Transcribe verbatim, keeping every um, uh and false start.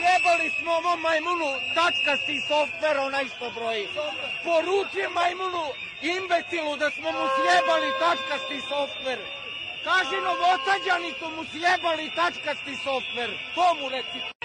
sjebali smo ovom majmunu tačkasti softver, onaj što broji. Poruči majmunu, imbecilu, da smo mu sjebali tačkasti softver. Kaži Novosađani su mu sjebali tačkasti softver. To mu reci.